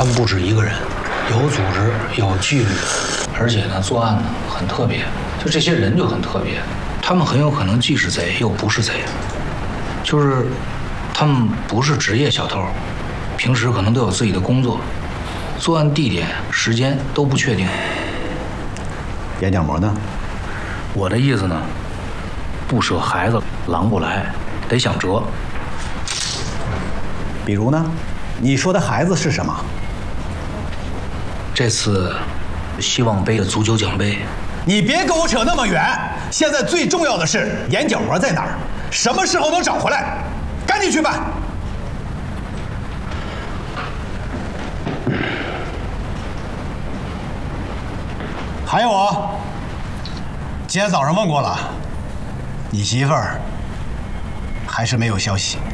他们不止一个人，有组织，有纪律，而且呢，作案呢很特别，就这些人就很特别，他们很有可能既是贼又不是贼，就是他们不是职业小偷，平时可能都有自己的工作，作案地点、时间都不确定。 眼角膜呢？ 我的意思呢，不舍孩子，狼不来，得想辙。 比如呢？你说的孩子是什么？ 这次希望杯的足球奖杯。 你别跟我扯那么远，现在最重要的是眼角膜在哪儿，什么时候能找回来？赶紧去办。还有啊，今天早上问过了，你媳妇儿还是没有消息。